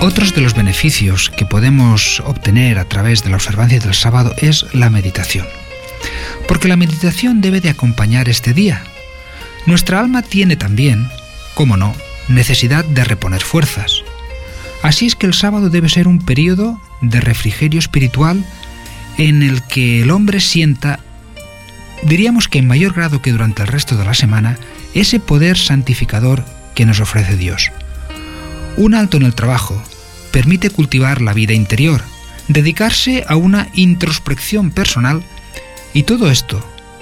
Otros de los beneficios que podemos obtener a través de la observancia del sábado es la meditación. Porque la meditación debe de acompañar este día. Nuestra alma tiene también, cómo no, necesidad de reponer fuerzas. Así es que el sábado debe ser un periodo de refrigerio espiritual en el que el hombre sienta, diríamos que en mayor grado que durante el resto de la semana, ese poder santificador que nos ofrece Dios. Un alto en el trabajo permite cultivar la vida interior, dedicarse a una introspección personal, y todo esto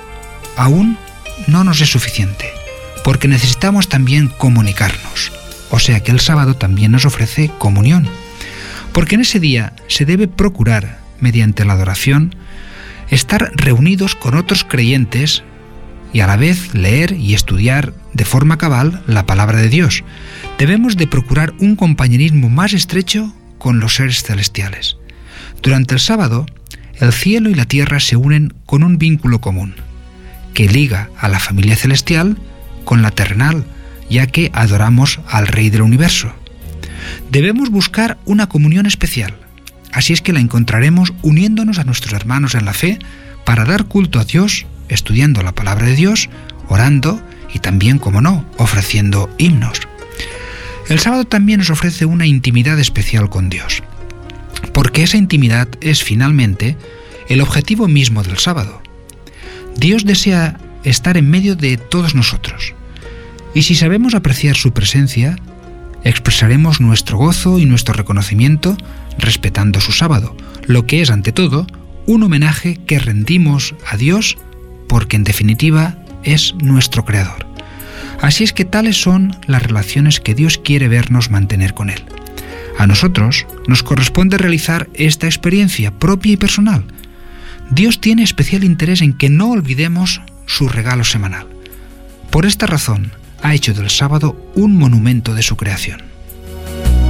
aún no nos es suficiente, porque necesitamos también comunicarnos. O sea que el sábado también nos ofrece comunión, porque en ese día se debe procurar, mediante la adoración, estar reunidos con otros creyentes y a la vez leer y estudiar de forma cabal la palabra de Dios. Debemos de procurar un compañerismo más estrecho con los seres celestiales. Durante el sábado, el cielo y la tierra se unen con un vínculo común, que liga a la familia celestial con la terrenal, ya que adoramos al Rey del Universo. Debemos buscar una comunión especial, así es que la encontraremos uniéndonos a nuestros hermanos en la fe para dar culto a Dios, estudiando la palabra de Dios, orando y también, como no, ofreciendo himnos. El sábado también nos ofrece una intimidad especial con Dios, porque esa intimidad es finalmente el objetivo mismo del sábado. Dios desea estar en medio de todos nosotros, y si sabemos apreciar su presencia, expresaremos nuestro gozo y nuestro reconocimiento respetando su sábado, lo que es ante todo un homenaje que rendimos a Dios porque en definitiva es nuestro Creador. Así es que tales son las relaciones que Dios quiere vernos mantener con Él. A nosotros nos corresponde realizar esta experiencia propia y personal. Dios tiene especial interés en que no olvidemos su regalo semanal. Por esta razón, ha hecho del sábado un monumento de su creación.